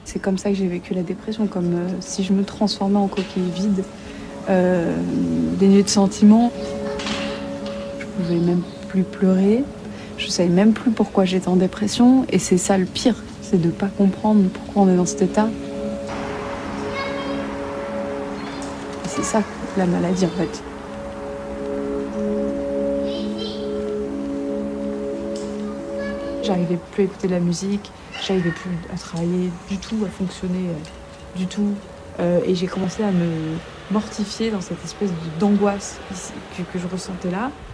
C'est comme ça que j'ai vécu la dépression, comme si je me transformais en coquille vide, dénuée de sentiments. Je pouvais même plus pleurer, je savais même plus pourquoi j'étais en dépression, et c'est ça le pire, c'est de pas comprendre pourquoi on est dans cet état. Et c'est ça la maladie en fait. J'arrivais plus à écouter de la musique, j'arrivais plus à travailler du tout, à fonctionner du tout. Et j'ai commencé à me mortifier dans cette espèce d'angoisse que je ressentais là.